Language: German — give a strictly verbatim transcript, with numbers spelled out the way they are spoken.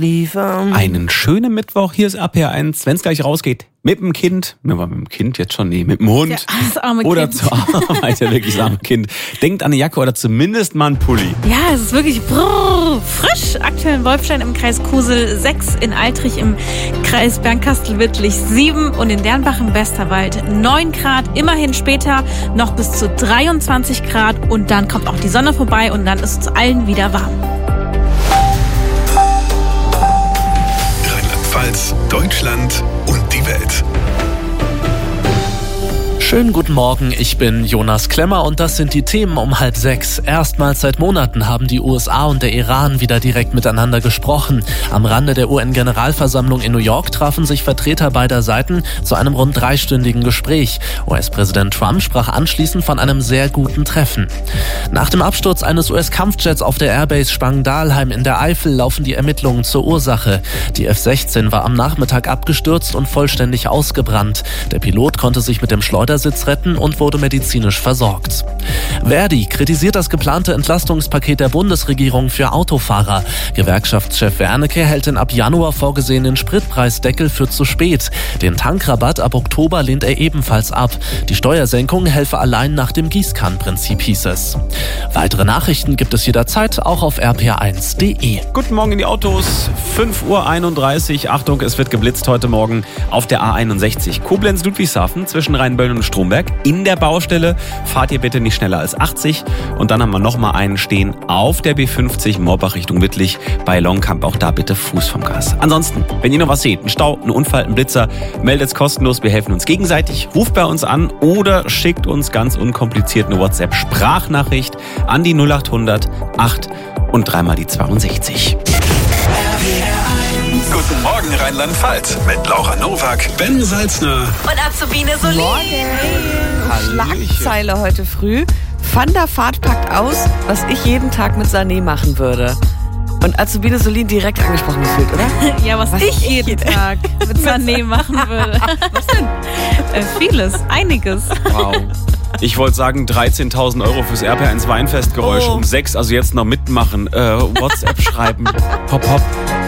liefern. Einen schönen Mittwoch, hier ist R P R eins, wenn es gleich rausgeht. Mit dem Kind, ne, mit dem Kind jetzt schon, nee, mit dem Hund. Ja, das arme oder Kind. zur Arbeit, ja wirklich das arme Kind. Denkt an eine Jacke oder zumindest mal einen Pulli. Ja, es ist wirklich brrr, frisch. Aktuell in Wolfstein im Kreis Kusel sechs, in Altrich im Kreis Bernkastel-Wittlich sieben und in Dernbach im Westerwald neun Grad. Immerhin später noch bis zu dreiundzwanzig Grad und dann kommt auch die Sonne vorbei und dann ist es allen wieder warm. Rheinland-Pfalz, Deutschland und die Welt. Schönen guten Morgen, ich bin Jonas Klemmer und das sind die Themen um halb sechs. Erstmals seit Monaten haben die U S A und der Iran wieder direkt miteinander gesprochen. Am Rande der U N-Generalversammlung in New York trafen sich Vertreter beider Seiten zu einem rund dreistündigen Gespräch. U S-Präsident Trump sprach anschließend von einem sehr guten Treffen. Nach dem Absturz eines U S-Kampfjets auf der Airbase Spang-Dalheim in der Eifel laufen die Ermittlungen zur Ursache. Die F sechzehn war am Nachmittag abgestürzt und vollständig ausgebrannt. Der Pilot konnte sich mit dem Schleudersitz retten und wurde medizinisch versorgt. Verdi kritisiert das geplante Entlastungspaket der Bundesregierung für Autofahrer. Gewerkschaftschef Wernicke hält den ab Januar vorgesehenen Spritpreisdeckel für zu spät. Den Tankrabatt ab Oktober lehnt er ebenfalls ab. Die Steuersenkung helfe allein nach dem Gießkannenprinzip, hieß es. Weitere Nachrichten gibt es jederzeit auch auf r p r eins punkt d e. Guten Morgen in die Autos, fünf Uhr einunddreißig. Achtung, es wird geblitzt heute Morgen auf der A einundsechzig. Koblenz-Ludwigshafen zwischen Rheinböllen und Stromberg. In der Baustelle fahrt ihr bitte nicht schneller als achtzig. Und dann haben wir nochmal einen stehen auf der B fünfzig Morbach Richtung Wittlich bei Longkamp. Auch da bitte Fuß vom Gas. Ansonsten, wenn ihr noch was seht, einen Stau, einen Unfall, einen Blitzer, meldet es kostenlos. Wir helfen uns gegenseitig. Ruft bei uns an oder schickt uns ganz unkompliziert eine WhatsApp-Sprachnachricht an die null achthundert acht und dreimal die zweiundsechzig. Guten Morgen Rheinland-Pfalz mit Laura Nowak, Ben Salzner Und Azubine Solin. Schlagzeile heute früh. Van der Vaart packt aus, was ich jeden Tag mit Sané machen würde. Und Azubine Solin direkt angesprochen gefühlt, oder? Ja, was, Was ich ich jeden jeden- Tag mit Sané machen würde. Was denn? Äh, vieles, einiges. Wow. Ich wollte sagen, dreizehntausend Euro fürs R P eins Weinfestgeräusch Oh. um sechs, also jetzt noch mitmachen. Äh, WhatsApp schreiben. Pop, pop.